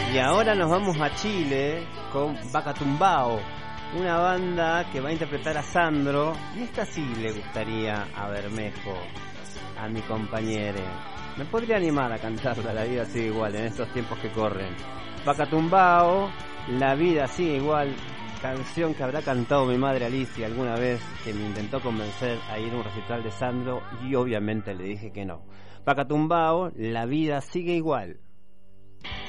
Y ahora nos vamos a Chile con Vaca Tumbao, una banda que va a interpretar a Sandro. Y esta sí le gustaría a Bermejo, a mi compañere. Me podría animar a cantarla, La vida sigue igual, en estos tiempos que corren. Vaca Tumbao, La vida sigue igual, canción que habrá cantado mi madre Alicia alguna vez, que me intentó convencer a ir a un recital de Sandro y obviamente le dije que no. Vaca Tumbao, La vida sigue igual.